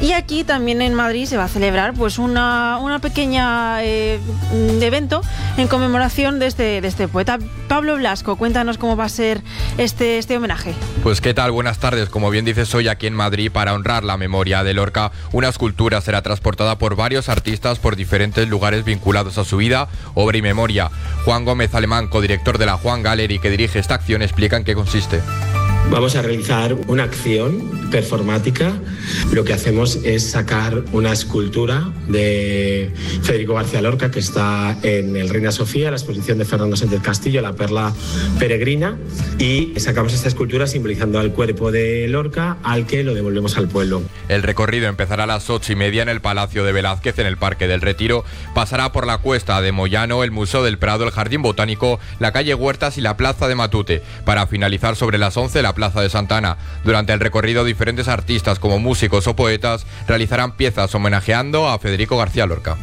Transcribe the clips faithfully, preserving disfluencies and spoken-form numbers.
Y aquí también en Madrid se va a celebrar pues una, una pequeña eh, evento en conmemoración de este, de este poeta. Pablo Blasco, cuéntanos cómo va a ser este, este homenaje. Pues qué tal, buenas tardes. Como bien dices, hoy aquí en Madrid, para honrar la memoria de Lorca, una escultura será transportada por varios artistas por diferentes lugares vinculados a su vida, obra y memoria. Juan Gómez Alemán, codirector de la Juan Gallery, que dirige esta acción, explica en qué consiste. Vamos a realizar una acción performática. Lo que hacemos es sacar una escultura de Federico García Lorca que está en el Reina Sofía, la exposición de Fernando Sánchez Castillo, la perla peregrina, y sacamos esta escultura simbolizando al cuerpo de Lorca, al que lo devolvemos al pueblo. El recorrido empezará a las ocho y media en el Palacio de Velázquez, en el Parque del Retiro. Pasará por la Cuesta de Moyano, el Museo del Prado, el Jardín Botánico, la calle Huertas y la Plaza de Matute, para finalizar sobre las once la Plaza de Santana. Durante el recorrido, diferentes artistas como músicos o poetas realizarán piezas homenajeando a Federico García Lorca.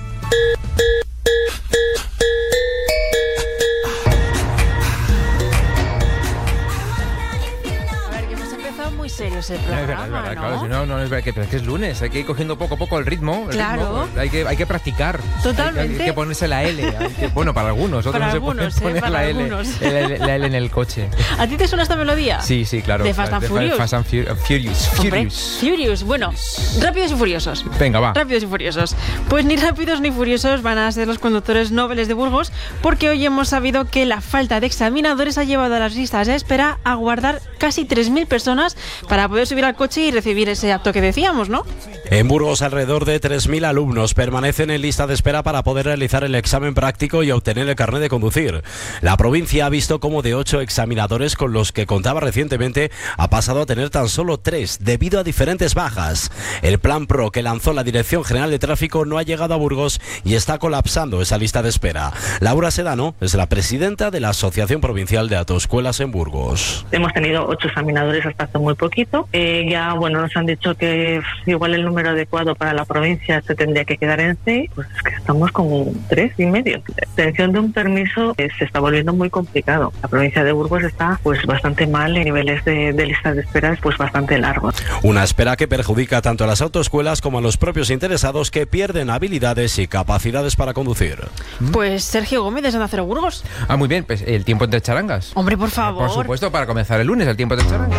Muy serios el programa, es verdad, es verdad, ¿no? claro, si no, no es verdad, que, pero es que es lunes, hay que ir cogiendo poco a poco el ritmo, el Claro. ritmo, hay que, hay que practicar. Totalmente. Hay, hay que ponerse la L, hay que- bueno, para algunos, otros Para no se algunos, pueden ¿eh? poner Para la, L, algunos. la, L, la L en el coche. ¿A ti te suena esta melodía? Sí, sí, claro. De Fast and Furious. Fast and Fu- Furious. Hombre, Furious. Furious. Bueno, Rápidos y Furiosos. Venga, va. Rápidos y Furiosos. Pues ni rápidos ni furiosos van a ser los conductores nobles de Burgos, porque hoy hemos sabido que la falta de examinadores ha llevado a las listas de espera a guardar casi tres mil personas para poder subir al coche y recibir ese acto que decíamos, ¿no? En Burgos, alrededor de tres mil alumnos permanecen en lista de espera para poder realizar el examen práctico y obtener el carnet de conducir. La provincia ha visto cómo de ocho examinadores con los que contaba recientemente ha pasado a tener tan solo tres debido a diferentes bajas. El plan PRO que lanzó la Dirección General de Tráfico no ha llegado a Burgos y está colapsando esa lista de espera. Laura Sedano es la presidenta de la Asociación Provincial de Autoescuelas en Burgos. Hemos tenido ocho examinadores hasta hace muy poquito. Eh, ya, bueno, nos han dicho que igual el número adecuado para la provincia se tendría que quedar en seis. Pues es que estamos con tres y medio. La obtención de un permiso eh, se está volviendo muy complicado. La provincia de Burgos está pues bastante mal en niveles de, de listas de espera pues bastante largos. Una espera que perjudica tanto a las autoescuelas como a los propios interesados que pierden habilidades y capacidades para conducir. Pues Sergio Gómez, desde Onda Cero Burgos. Ah, muy bien, pues el tiempo entre charangas. Hombre, por favor. Por supuesto, para comenzar el lunes, el tiempo entre charangas.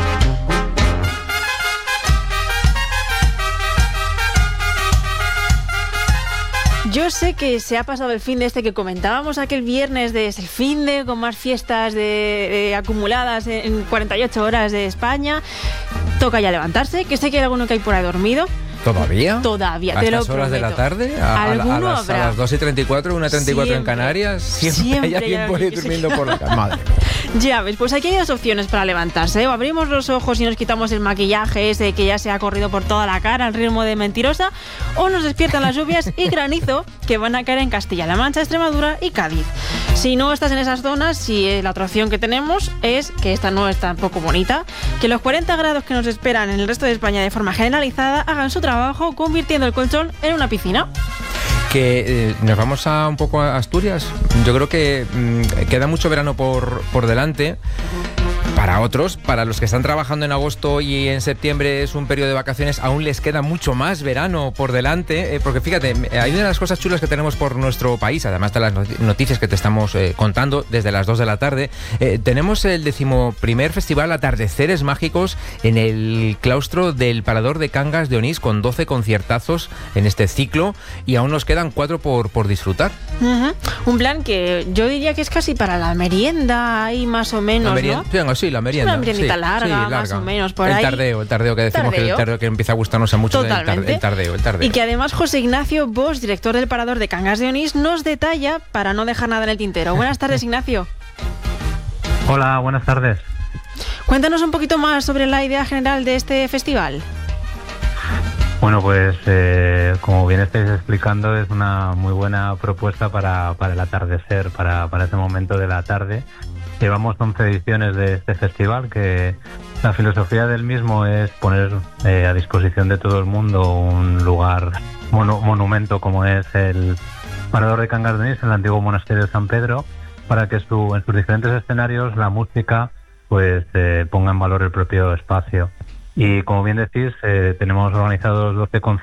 Yo sé que se ha pasado el fin de este que comentábamos aquel viernes de es el fin de con más fiestas de, de acumuladas en cuarenta y ocho horas de España. Toca ya levantarse, que sé que hay alguno que hay por ahí dormido. ¿Todavía? Todavía, ¿A te lo estas horas de la prometo. tarde? ¿A, a, a, ¿Alguno las, a habrá? las dos y treinta y cuatro, una y treinta y cuatro en Siempre. Canarias? Siempre, Siempre hay alguien hay por ahí alguien que se durmiendo queda. por la cama. Madre. Ya ves, pues aquí hay dos opciones para levantarse, ¿eh? O abrimos los ojos y nos quitamos el maquillaje ese que ya se ha corrido por toda la cara al ritmo de Mentirosa, o nos despiertan las lluvias y granizo que van a caer en Castilla-La Mancha, Extremadura y Cádiz. Si no estás en esas zonas, si eh, la otra opción que tenemos es, que esta no es tampoco bonita, que los cuarenta grados que nos esperan en el resto de España de forma generalizada hagan su trabajo convirtiendo el colchón en una piscina. Que eh, nos vamos a un poco a Asturias. Yo creo que mmm, queda mucho verano por, por delante. Para otros, para los que están trabajando en agosto y en septiembre es un periodo de vacaciones, aún les queda mucho más verano por delante, eh, porque fíjate, hay una de las cosas chulas que tenemos por nuestro país, además de las noticias que te estamos eh, contando desde las dos de la tarde, eh, tenemos el decimoprimer festival Atardeceres Mágicos en el claustro del Parador de Cangas de Onís, con doce conciertazos en este ciclo, y aún nos quedan cuatro por, por disfrutar. Uh-huh. Un plan que yo diría que es casi para la merienda, ahí más o menos, La merienda, ¿no? sí, venga, sí, la merienda. Una meriendita sí, larga, sí, larga, más o menos, por el ahí. Tardeo, el tardeo que decimos Tardeo. que el tardeo que empieza a gustarnos a muchos. Totalmente. El tardeo, el tardeo. Y que además José Ignacio Bosch, director del Parador de Cangas de Onís, nos detalla para no dejar nada en el tintero. Buenas tardes, Ignacio. Hola, buenas tardes. Cuéntanos un poquito más sobre la idea general de este festival. Bueno, pues eh, como bien estáis explicando, es una muy buena propuesta para, para el atardecer, para, para ese momento de la tarde. Llevamos once ediciones de este festival, que la filosofía del mismo es poner eh, a disposición de todo el mundo un lugar, mono, monumento como es el Parador de Cangas de Onís, el antiguo monasterio de San Pedro, para que su, en sus diferentes escenarios la música pues eh, ponga en valor el propio espacio. Y como bien decís, eh, tenemos organizados doce conciertos